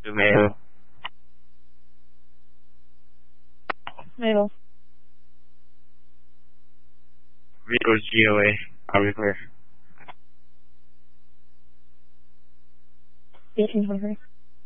没有， 没有， 没有机会，阿瑞克。 别听他说。